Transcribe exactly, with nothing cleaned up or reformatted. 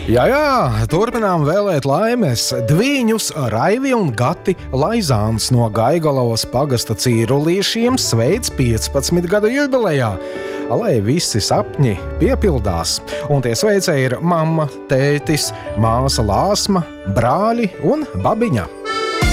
Jā, jā, turpinām vēlēt laimes Dvīņus, Raivi un Gati Laizāns no Gaigalavas pagasta Cīrulīšiem sveic piecpadsmit gadu jubilejā. Lai visi sapņi piepildās. Un tie sveicēji ir mamma, tētis, māsa Lāsma, brāļi un babiņa.